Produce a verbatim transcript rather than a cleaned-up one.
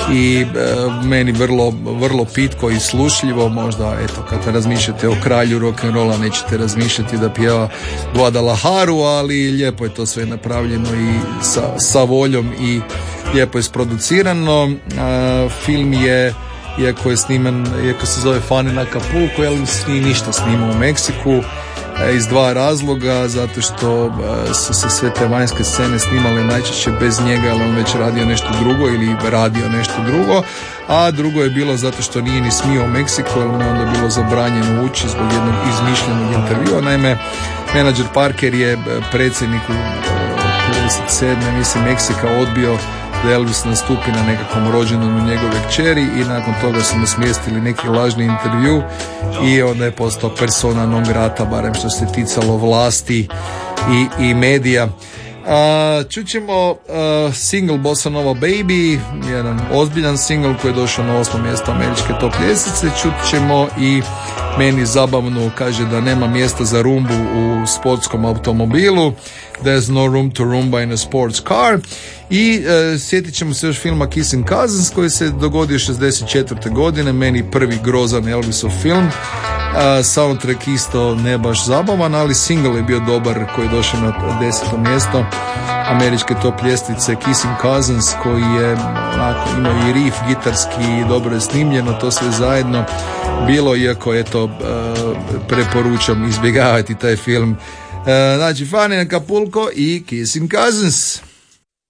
i e, meni vrlo, vrlo pitko i slušljivo. Možda, eto, kad razmišljate o kralju rock'n'rolla nećete razmišljati da pjeva Guadalajaru, ali lijepo je to sve napravljeno i sa, sa voljom i lijepo je sproducirano. E, film je, iako je sniman, iako se zove Fan in Acapulco, Elvis nije ništa snimao u Meksiku, iz dva razloga, zato što su se sve te vanjske scene snimale najčešće bez njega, ali on već radio nešto drugo ili radio nešto drugo, a drugo je bilo zato što nije ni smio u Meksiku, jer mu je onda bilo zabranjeno ući zbog jednog izmišljenog intervjua. Naime, menadžer Parker je predsjedniku pedeset sedme mislim Meksika odbio da Elvis nastupi na nekakvom rođendanu njegove kćeri i nakon toga su mu smjestili neki lažni intervju i onda je postao persona non grata, barem što se ticalo vlasti i, i medija. Uh, čućemo uh, single Bossa Nova Baby, jedan ozbiljan single koji je došao na osmo mjesto američke top ljestvice. Čućemo i meni zabavno, kaže da nema mjesta za rumbu u sportskom automobilu, there's no room to rumba in a sports car. I uh, sjetit ćemo se još filma Kissing Cousins koji se dogodio šezdeset četvrte godine, meni prvi grozan Elvisov film. Uh, soundtrack isto ne baš zabavan, ali single je bio dobar koji je došao na deseto mjesto američke top ljestvice, Kissing Cousins, koji je onako imao i riff gitarski i dobro je snimljeno, to sve zajedno bilo, iako eto uh, preporučam izbjegavati taj film. Uh, znači Fan in Acapulco i Kissing Cousins.